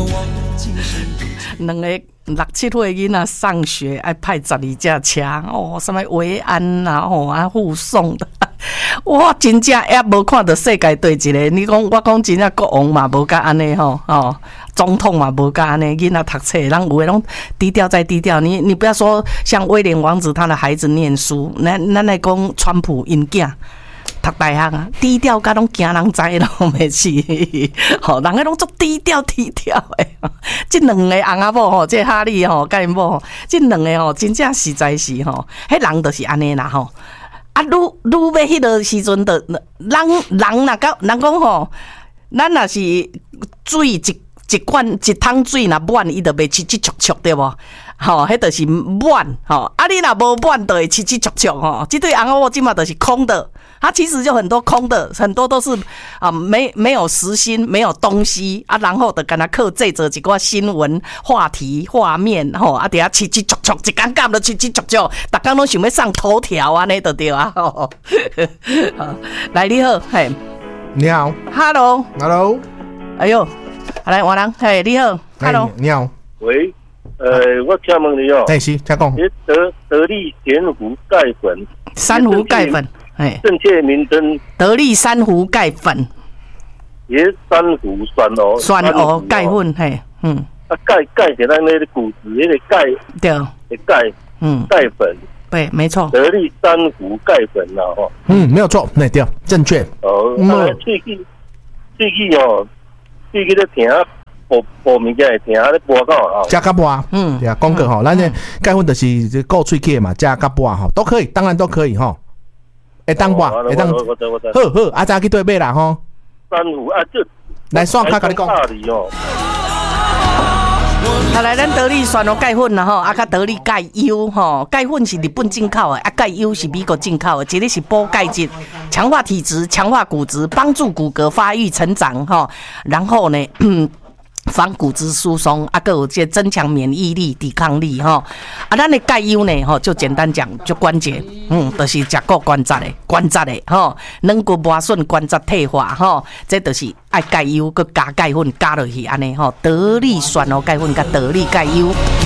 两个6、7岁囡仔上学爱派12架车哦，什么维安啦吼啊护送的，我真正也无看到世界对一个。你讲我讲真正国王嘛无甲安尼吼哦，总统嘛无甲安尼，囡仔读册，人有的拢低调再低调。你不要说像威廉王子他的孩子念书，咱来讲川普因囝。读大学啊，低调甲拢惊人知咯，袂是？吼，人个拢足低调诶。即两个翁仔某吼，即哈利吼，甲因某，即两个吼，真正实在是吼，迄人就是安尼啦吼。啊，愈要迄个时阵的，人若甲人讲吼，咱若是水一罐一桶水若满，伊就袂七七戳戳对无？吼，迄就是满吼。啊，你若无满，就会七七戳戳吼。即对翁仔某即嘛就是空的。它其实就很多空的，很多都是没有实心，没有东西啊，然后就跟他克制着一个新闻话题画面吼啊，底下七七戳戳，一竿竿都七七戳戳，大家都想要上头条安尼就对啊。来你好，嘿， 你好 ，Hello， 哎呦，来华人，嘿，你好 ，Hello， 你好， 喂，我请问你哦， 是，请讲， 得力咸湖钙粉， 珊瑚钙粉。 正确名称得力珊瑚钙粉， 也珊瑚酸蚵钙粉，嘿， 啊钙是咱那个骨质那个钙， 对， 钙，钙粉， 对，没错， 得力珊瑚钙粉啦，吼， 没有错，那对，正确。 哦，最近哦，最近咧听播物件会听咧播到啊， 加甲播，对啊，讲过吼，咱这钙粉就是顾喙齿嘛，加甲播吼，都可以，当然都可以吼。会当吧，会当。好，阿早去对买啦吼。 珊瑚啊，这来线卡甲你讲。 好来，咱得力酸蚵钙粉啦吼，啊，甲得力钙优吼，钙粉是日本进口的，啊，钙优是美国进口的，一个是补钙质，强化体质，强化骨质，帮助骨骼发育成长吼，然后呢。防骨质疏松，啊，还有这增强免疫力、抵抗力吼。啊，咱的钙优呢吼，就简单讲，就关节，就是食够关节的吼，软骨磨损、关节退化吼，这就是爱钙优，佮加钙粉加落去安尼吼，得力酸蚵钙粉甲得力钙优。